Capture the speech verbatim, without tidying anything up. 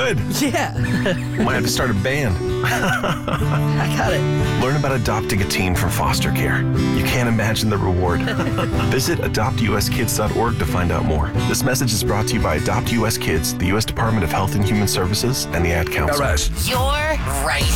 good. Yeah. We might have to start a band. I got it. Learn about adopting a teen from foster care. You can't imagine the reward. Visit adopt u s kids dot org to find out more. This message is brought to you by Adopt U S Kids, the U S Department of Health and Human Services, and the Ad Council. You're right